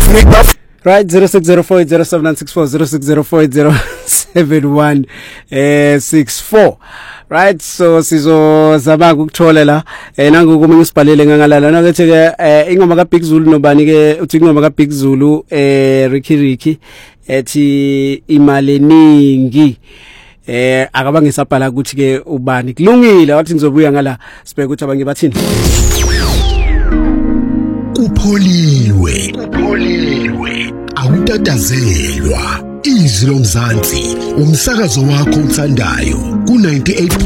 Right, 0604079640604164. Right, so sizozama ukuthola la nangu komunye usibhalele ngangalala nakethi ke ingoma ka Big Zulu nobani ke uthi ingoma ka Big Zulu Ricky ethi imali eningi akaba ngisabhala ukuthi ke ubani kulungile wathi ngizobuya ngala sibeke ukuthi abanye bathini Upholiwe awutatazelwa izwi lomzansi umsakazo wakho uthandayo ku 98